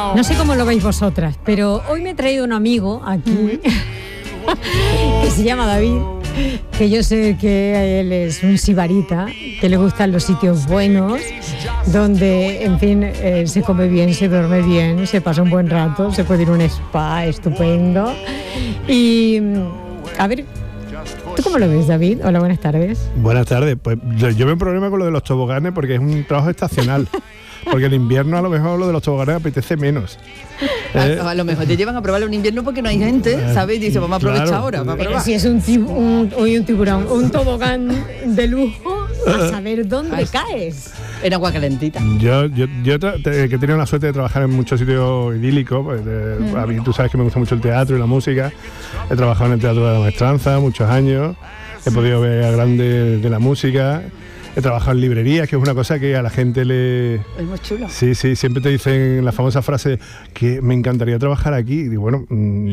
No sé cómo lo veis vosotras, pero hoy me he traído un amigo aquí que se llama David, que yo sé que él es un sibarita, que le gustan los sitios buenos, donde, en fin, se come bien, se duerme bien, se pasa un buen rato, se puede ir a un spa estupendo. Y, a ver, ¿tú cómo lo ves, David? Hola, buenas tardes. Buenas tardes. Pues yo veo un problema con lo de los toboganes porque es un trabajo estacional. Porque en invierno a lo mejor lo de los toboganes apetece menos. A lo mejor te llevan a probarlo en invierno porque no hay gente, ¿sabes? Y dice, vamos a aprovechar ahora para Pero probar. si es un tiburón, un tobogán de lujo, a saber dónde caes. En agua calentita. Yo que he tenido la suerte de trabajar en muchos sitios idílicos, pues, a mí tú sabes que me gusta mucho el teatro y la música. He trabajado en el Teatro de la Maestranza muchos años, he podido ver a grandes de la música. He trabajado en librerías, que es una cosa que a la gente le... Es muy chulo. Sí, siempre te dicen la famosa frase que me encantaría trabajar aquí. Y digo, bueno,